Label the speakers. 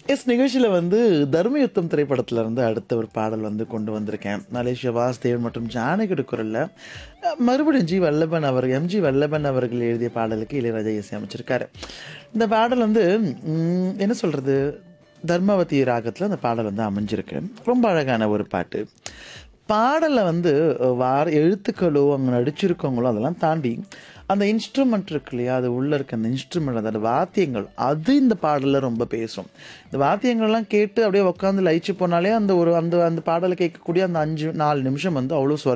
Speaker 1: நிகழ்ச்சியில வந்து தர்மயுத்தம் திரைப்படத்துல இருந்து அடுத்த ஒரு பாடல் வந்து கொண்டு வந்திருக்கேன். மலேசியா வாசுதேவன் மற்றும் ஜானகியோட குரல்ல மறுபடியும் எம்ஜி வல்லபன் அவர்கள் எழுதிய பாடலுக்கு இளையராஜா இசையமைச்சிருக்காரு. இந்த பாடல் வந்து என்ன சொல்றது? தர்மவதி ராகத்துல அந்த பாடல் வந்து அமைஞ்சிருக்கு. ரொம்ப அழகான ஒரு பாட்டு. பாடல்ல வந்து எழுத்துக்களோ, அங்க நடிச்சிருக்கவங்களோ அதெல்லாம் தாண்டி, அந்த இன்ஸ்ட்ருமெண்ட் இருக்கு இல்லையா? அது உள்ள இருக்க அந்த இன்ஸ்ட்ருமெண்ட் அதோட வாத்தியங்கள், அது இந்த பாடல்ல ரொம்ப பேசும். இந்த வாத்தியங்கள்லாம் கேட்டு அப்படியே உட்காந்து லயிச்சு போனாலே அந்த ஒரு அந்த அந்த பாடல கேட்கக்கூடிய அந்த 4 நிமிஷம் வந்து அவ்வளோ